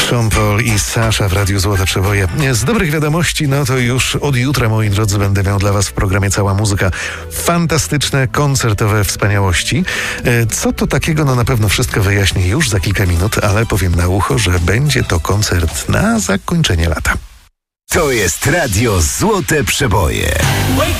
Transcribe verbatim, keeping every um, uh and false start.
Sean Paul i Sasha w Radiu Złote Przeboje. Z dobrych wiadomości, no to już od jutra, moi drodzy, będę miał dla was w programie Cała Muzyka fantastyczne, koncertowe wspaniałości. Co to takiego? No na pewno wszystko wyjaśnię już za kilka minut, ale powiem na ucho, że będzie to koncert na zakończenie lata. To jest Radio Złote Przeboje.